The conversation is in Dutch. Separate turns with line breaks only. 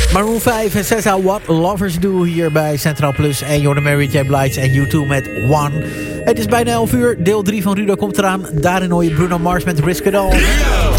Maroon 5 en SZA What Lovers Do hier bij Centraal Plus. En Jordan Mary J. Blige en U2 met One. Het is bijna 11 uur. Deel 3 van Rudo komt eraan. Daarin hoor je Bruno Mars met Risk It All.